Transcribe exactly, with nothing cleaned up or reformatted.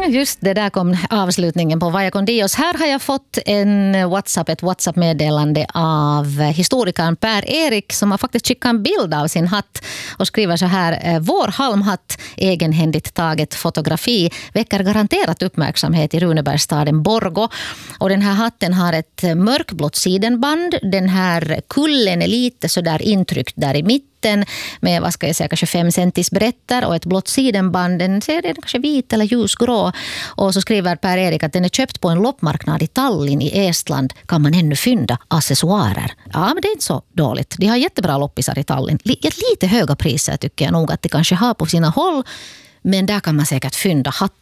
just det, där kom avslutningen på Vaja con Dios. Här har jag fått en WhatsApp, ett WhatsApp-meddelande av historikern Per-Erik som har faktiskt skickat en bild av sin hatt och skriver så här: vår halmhatt, egenhändigt taget fotografi, väcker garanterat uppmärksamhet i Runebergsstaden Borgo. Och den här hatten har ett mörkblått sidenband. Den här kullen är lite så där intryckt där i mitten med, vad ska jag säga, kanske fem centis brättar och ett blått sidenband. Den ser den kanske vit eller ljusgrå. Och så skriver Per-Erik att den är köpt på en loppmarknad i Tallinn i Estland. Kan man ännu fynda accessoarer? Ja, men det är inte så dåligt. De har jättebra loppisar i Tallinn. Lite höga priser tycker jag nog att det kanske har på sina håll. Men där kan man säkert fynda hattar